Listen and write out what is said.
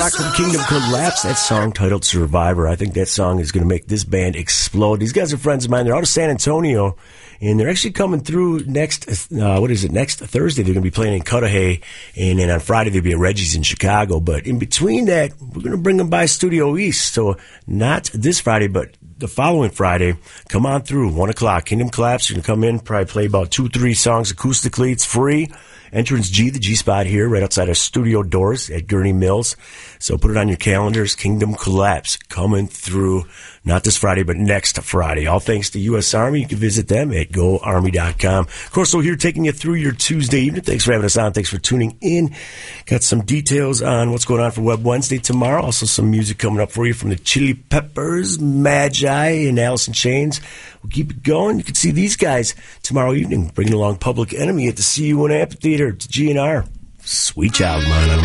o'clock from Kingdom Collapse. That song titled Survivor. I think that song is going to make this band explode. These guys are friends of mine. They're out of San Antonio, and they're actually coming through next Thursday. They're going to be playing in Cudahy, and then on Friday they'll be at Reggie's in Chicago. But in between that, we're going to bring them by Studio East. So not this Friday, but the following Friday, come on through, 1 o'clock. Kingdom Collapse, you're going to come in, probably play about 2-3 songs acoustically. It's free. Entrance G, the G-spot here, right outside our studio doors at Gurney Mills. So put it on your calendars. Kingdom Collapse coming through, not this Friday, but next Friday. All thanks to U.S. Army. You can visit them at goarmy.com. Of course, we're here taking you through your Tuesday evening. Thanks for having us on. Thanks for tuning in. Got some details on what's going on for Web Wednesday tomorrow. Also some music coming up for you from the Chili Peppers, Magi, and Alice in Chains. We'll keep it going. You can see these guys tomorrow evening, bringing along Public Enemy at the CU1 Amphitheater to GNR. Sweet Child of Mine.